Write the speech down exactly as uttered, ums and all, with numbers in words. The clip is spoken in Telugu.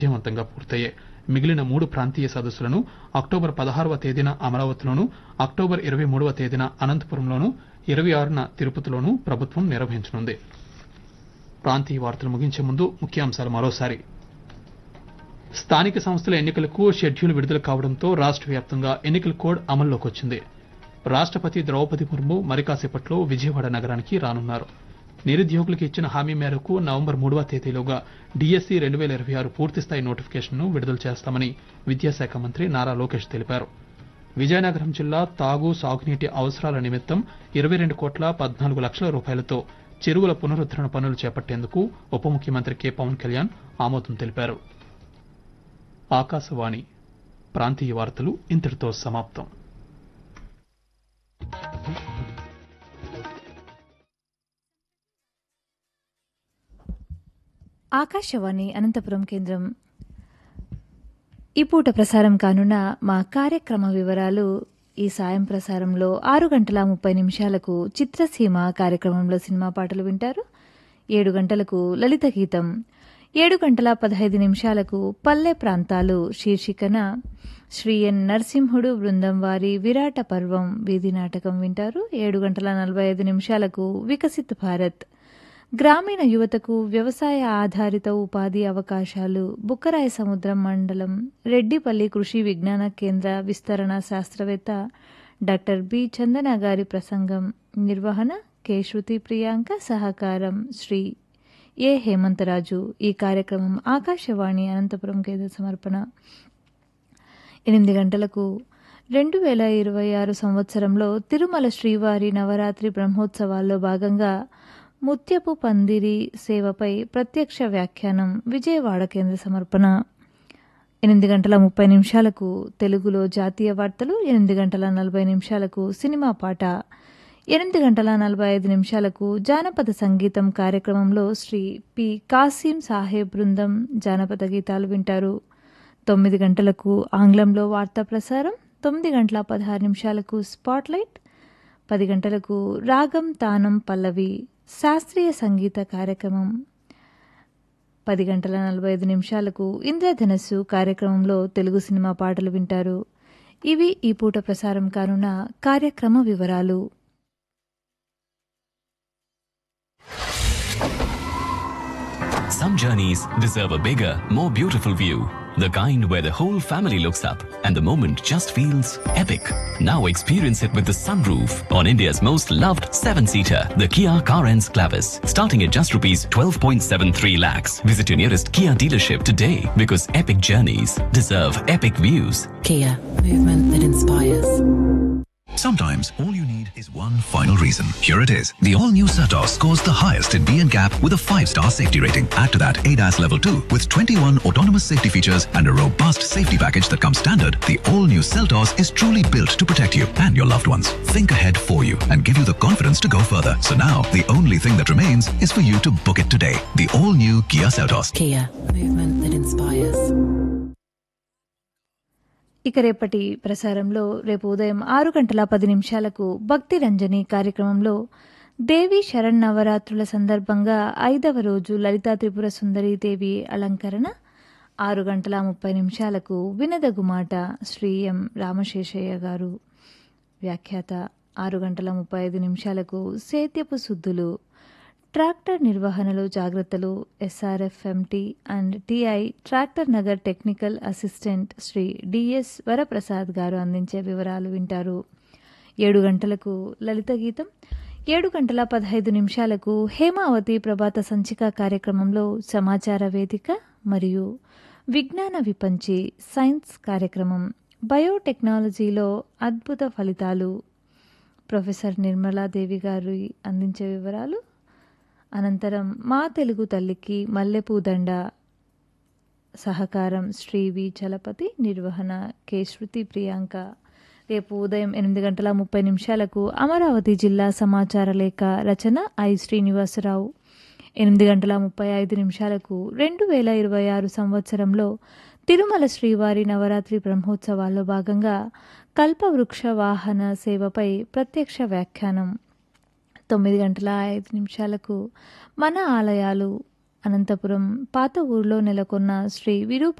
విజయవంతంగా పూర్తయ్యాయి. మిగిలిన మూడు ప్రాంతీయ సదస్సులను అక్టోబర్ పదహారవ తేదీన అమరావతిలోను, అక్టోబర్ ఇరవై మూడవ తేదీన అనంతపురంలోను, ఇరవై ఆరున తిరుపతిలోను ప్రభుత్వం నిర్వహించనుంది. ప్రాంతీయ వార్తలు ముగించే ముందు ముఖ్యాంశాలు మరోసారి. స్థానిక సంస్థల ఎన్నికలకు షెడ్యూల్ విడుదల కావడంతో రాష్ట్ర వ్యాప్తంగా ఎన్నికల కోడ్ అమల్లోకి వచ్చింది. రాష్ట్రపతి ద్రౌపది ముర్ము మరి కాసేపట్లో విజయవాడ నగరానికి రానున్నారు. నిరుద్యోగులకు ఇచ్చిన హామీ మేరకు నవంబర్ మూడవ తేదీలోగా డిఎస్సి రెండు వేల ఇరవై ఆరు పూర్తిస్థాయి నోటిఫికేషన్ను విడుదల చేస్తామని విద్యాశాఖ మంత్రి నారా లోకేష్ తెలిపారు. విజయనగరం జిల్లా తాగు సాగునీటి అవసరాల నిమిత్తం ఇరవై రెండు కోట్ల పద్నాలుగు లక్షల రూపాయలతో చెరువుల పునరుద్దరణ పనులు చేపట్టేందుకు ఉప ముఖ్యమంత్రి కె పవన్ కళ్యాణ్ ఆమోదం తెలిపారు. ఆకాశవాణి ప్రాంతీయ వార్తలు ఇంతటితో సమాప్తం. ఆకాశవాణి అనంతపురం కేంద్రం. ఈ పూట ప్రసారం కానున్న మా కార్యక్రమ వివరాలు. ఈ సాయం ప్రసారంలో ఆరు గంటల ముప్పై నిమిషాలకు చిత్రసీమ కార్యక్రమంలో సినిమా పాటలు వింటారు. ఏడు గంటలకు లలిత గీతం, ఏడు గంటల పదహైదు నిమిషాలకు పల్లె ప్రాంతాలు శీర్షికన శ్రీ ఎన్ నరసింహుడు బృందం వారి విరాట పర్వం వీధి నాటకం వింటారు. ఏడు గంటల నలభై ఐదు నిమిషాలకు వికసిత్ భారత్, గ్రామీణ యువతకు వ్యవసాయ ఆధారిత ఉపాధి అవకాశాలు, బుక్కరాయ సముద్రం మండలం రెడ్డిపల్లి కృషి విజ్ఞాన కేంద్ర విస్తరణ శాస్త్రవేత్త డాక్టర్ బి చందన గారి ప్రసంగం. నిర్వహణ కె శృతి ప్రియాంక, సహకారం శ్రీ ఏ హేమంతరాజు. ఈ కార్యక్రమం ఆకాశవాణి అనంతపురం కేంద్ర సమర్పణ. ఎనిమిది గంటలకు రెండు వేల ఇరవై ఆరు సంవత్సరంలో తిరుమల శ్రీవారి నవరాత్రి బ్రహ్మోత్సవాల్లో భాగంగా ముత్యపు పందిరి సేవపై ప్రత్యక్ష వ్యాఖ్యానం విజయవాడ కేంద్ర సమర్పణ. ఎనిమిది గంటల ముప్పై నిమిషాలకు తెలుగులో జాతీయ వార్తలు, ఎనిమిది గంటల నలభై నిమిషాలకు సినిమా పాట, ఎనిమిది గంటల నలభై ఐదు నిమిషాలకు జానపద సంగీతం కార్యక్రమంలో శ్రీ పి కాసిం సాహెబ్ బృందం జానపద గీతాలు వింటారు. తొమ్మిది గంటలకు ఆంగ్లంలో వార్తా ప్రసారం, తొమ్మిది గంటల పదహారు నిమిషాలకు స్పాట్లైట్, పది గంటలకు రాగం తానం పల్లవి శాస్త్రీయ సంగీత కార్యక్రమం, పది గంటల నలభై ఐదు నిమిషాలకు ఇంద్రధనస్సు కార్యక్రమంలో తెలుగు సినిమా పాటలు వింటారు. ఇవి ఈ పూట ప్రసారం కానున్న కార్యక్రమ వివరాలు. Some journeys deserve a bigger, more beautiful view. The kind where the whole family looks up and the moment just feels epic. Now experience it with the sunroof on India's most loved seven-seater, the Kia Carens Clavis. Starting at just rupees twelve point seven three lakhs. Visit your nearest Kia dealership today because epic journeys deserve epic views. Kia, movement that inspires. Sometimes all you need is one final reason. Here it is. The all-new Certos scores the highest in B N C A P with a five-star safety rating. Add to that A D A S Level two with twenty-one autonomous safety features and a robust safety package that comes standard. The all-new Certos is truly built to protect you and your loved ones. Think ahead for you and give you the confidence to go further. So now, the only thing that remains is for you to book it today. The all-new Kia Certos. Kia, movement that inspires. ఇక రేపటి ప్రసారంలో రేపు ఉదయం ఆరు గంటల పది నిమిషాలకు భక్తి రంజని కార్యక్రమంలో దేవి శరన్నవరాత్రుల సందర్భంగా ఐదవ రోజు లలితా త్రిపుర సుందరీ దేవి అలంకరణ, ఆరు గంటల ముప్పై నిమిషాలకు వినదగు మాట శ్రీ ఎం రామశేషయ్య గారు వ్యాఖ్యాత, ఆరు గంటల ముప్పై ఐదు నిమిషాలకు సేద్యపు సుద్దులు, ట్రాక్టర్ నిర్వహణలో జాగ్రత్తలు ఎస్ఆర్ఎఫ్ఎంటీ and TI tractor Nagar technical assistant Shri DS Varaprasad గారు అందించే వివరాలు వింటారు. ఏడు గంటలకు లలిత గీతం, ఏడు గంటల పదహైదు నిమిషాలకు హేమావతి ప్రభాత సంచిక కార్యక్రమంలో సమాచార వేదిక మరియు విజ్ఞాన విపంచి సైన్స్ కార్యక్రమం, బయోటెక్నాలజీలో అద్భుత ఫలితాలు ప్రొఫెసర్ నిర్మలాదేవి గారు అందించే వివరాలు. అనంతరం మా తెలుగు తల్లికి మల్లెపూదండ, సహకారం శ్రీ వి చలపతి, నిర్వహణ కె శృతి ప్రియాంక. రేపు ఉదయం ఎనిమిది గంటల ముప్పై నిమిషాలకు అమరావతి జిల్లా సమాచార లేఖ, రచన ఐ శ్రీనివాసరావు. ఎనిమిది గంటల ముప్పై ఐదు నిమిషాలకు రెండు వేల ఇరవై ఆరు సంవత్సరంలో తిరుమల శ్రీవారి నవరాత్రి బ్రహ్మోత్సవాల్లో భాగంగా కల్పవృక్ష వాహన సేవపై ప్రత్యక్ష వ్యాఖ్యానం. తొమ్మిది గంటల ఐదు నిమిషాలకు మన ఆలయాలు అనంతపురం పాత ఊర్లో నెలకొన్న శ్రీ విరూప